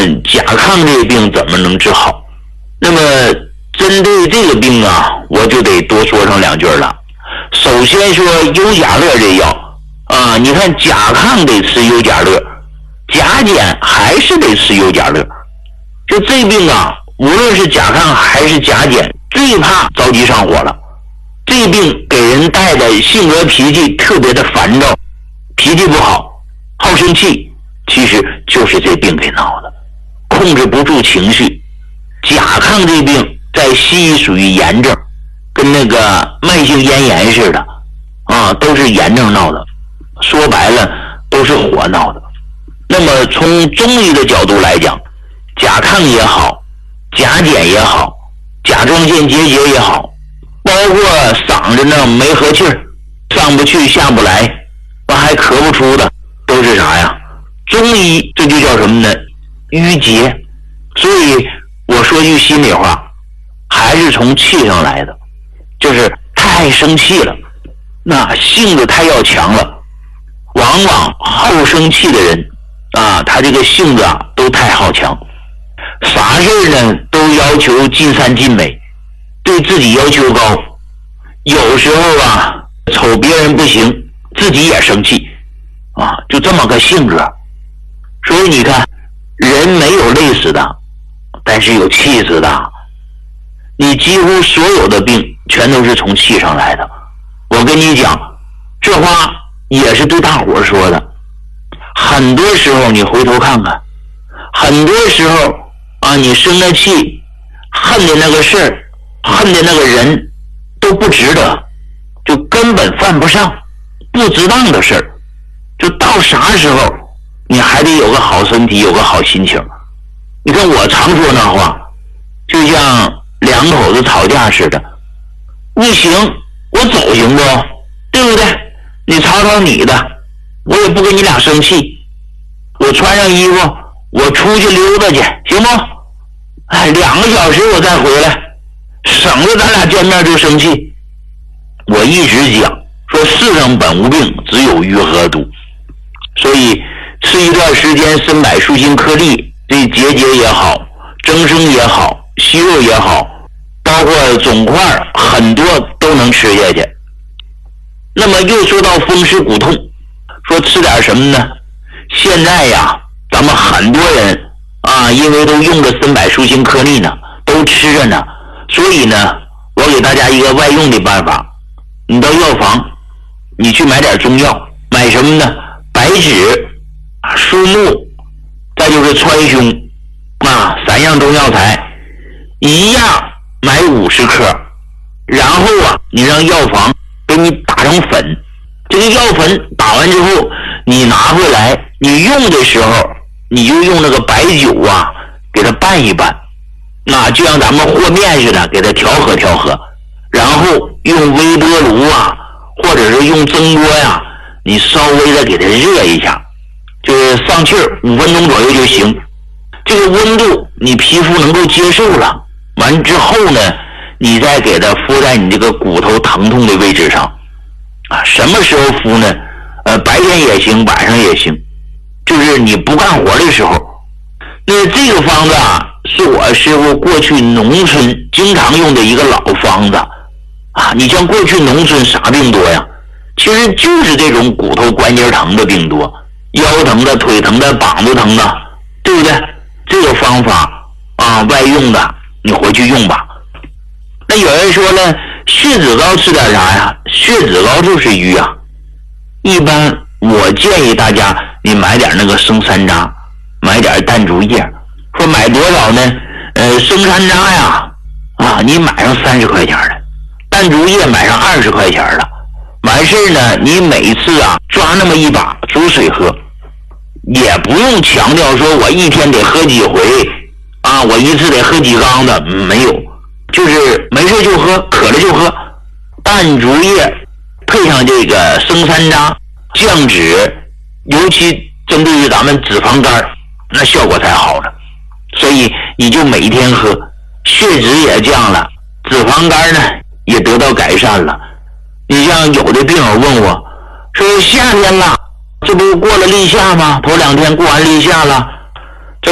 甲亢这个病怎么能治好？那么针对这个病啊，我就得多说上两句了。首先说优甲乐这药啊，你看甲亢得吃优甲乐，甲减还是得吃优甲乐。就这病啊，无论是甲亢还是甲减，最怕着急上火了。这病给人带的性格脾气特别的烦躁，脾气不好，好生气，其实就是这病给闹的，控制不住情绪。甲亢这病在西医属于炎症，跟那个慢性咽炎似的啊，都是炎症闹的，说白了都是火闹的。那么从中医的角度来讲，甲亢也好，甲减也好，甲状腺结节也好，包括嗓子呢没和气儿，上不去下不来，还咳不出的，都是啥呀？中医这就叫什么呢？淤结。所以我说句心里话，还是从气上来的，就是太生气了，那性子太要强了。往往好生气的人啊，他这个性子啊都太好强，啥事呢都要求尽善尽美，对自己要求高，有时候啊瞅别人不行，自己也生气啊，就这么个性格。所以你看，人没有累死的，但是有气死的。你几乎所有的病全都是从气上来的。我跟你讲，这话也是对大伙说的。很多时候你回头看看，很多时候啊，你生了气，恨的那个事儿，恨的那个人都不值得，就根本犯不上不值当的事儿。就到啥时候你还得有个好身体，有个好心情。你看我常说那话，就像两口子吵架似的，你行我走行不？对不对？你吵吵你的，我也不跟你俩生气，我穿上衣服我出去溜达去，行不？哎，2个小时我再回来，省得咱俩见面就生气。我一直讲说世上本无病，只有愈合毒。所以吃一段时间参柏舒心颗粒，对结节也好，增生也好，息肉也好，包括肿块很多都能吃下去。那么又说到风湿骨痛，说吃点什么呢？现在呀，咱们很多人啊，因为都用着参柏舒心颗粒呢，都吃着呢，所以呢，我给大家一个外用的办法。你到药房，你去买点中药，买什么呢？白芷、苏木，再就是川芎啊，3样中药材，一样买50克，然后啊，你让药房给你打成粉。这个药粉打完之后，你拿回来，你用的时候，你就用那个白酒啊，给它拌一拌，那就像咱们和面似的，给它调和调和，然后用微波炉啊，或者是用蒸锅呀，你稍微的给它热一下，就是上气儿5分钟左右就行。这个温度你皮肤能够接受了，完之后呢，你再给它敷在你这个骨头疼痛的位置上啊。什么时候敷呢？白天也行，晚上也行，就是你不干活的时候。那这个方子啊，是我师傅过去农村经常用的一个老方子啊。你像过去农村啥病多呀？其实就是这种骨头关节疼的病多，腰疼的、腿疼的、膀子疼的，对不对？这个方法啊，外用的，你回去用吧。那有人说了，血脂高吃点啥呀？血脂高就是瘀啊。一般我建议大家，你买点那个生山楂，买点淡竹叶。说买多少呢？生山楂呀，啊，你买上30块钱的，淡竹叶买上20块钱的。完事呢，你每次啊抓那么一把煮水喝，也不用强调说我一天得喝几回啊，我一次得喝几缸的，没有，就是没事就喝，渴了就喝。淡竹叶配上这个生山楂降脂，尤其针对于咱们脂肪肝，那效果才好呢。所以你就每天喝，血脂也降了，脂肪肝呢也得到改善了。你像有的病友问我说，夏天了，这不过了立夏吗？头2天过完立夏了，